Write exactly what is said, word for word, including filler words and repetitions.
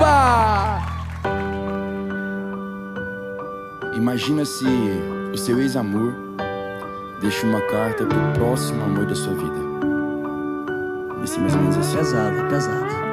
Opa! Imagina se o seu ex-amor deixa uma carta pro próximo amor da sua vida. Esse é mais ou menos assim. Pesado, pesado.